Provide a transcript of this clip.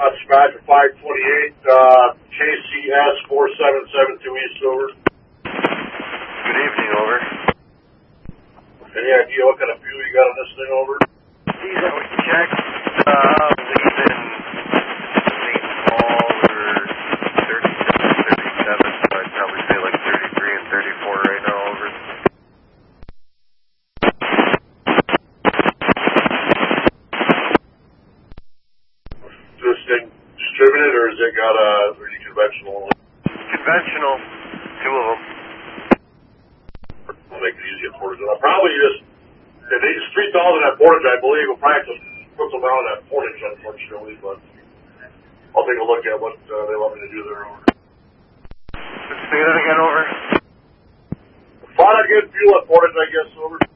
Dispatch for 528, KCS 4772 East, over. Good evening, over. Any idea what kind of fuel you got on this thing, over? Yeah, we checked, leaving St. Paul or 37, 37, so I'd probably say like 33 and 34 right now, over. This thing distributed, or has it got a really conventional? Conventional, 2 of them. I'll make it easy at Portage. I'll probably just, if it's 3,000 at Portage, I believe, we'll probably just put them down at Portage, unfortunately, but I'll take a look at what they want me to do there, over. Say that again, over. Find a good fuel at Portage, I guess, over.